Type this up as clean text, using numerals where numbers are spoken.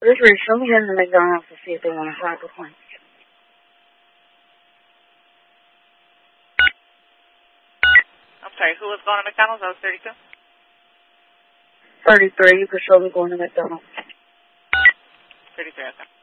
This is let me head to McDonald's to see if they want to hide the plane. I'm sorry, who was going to McDonald's? That was 32? 33, you could show me going to McDonald's. 33, okay.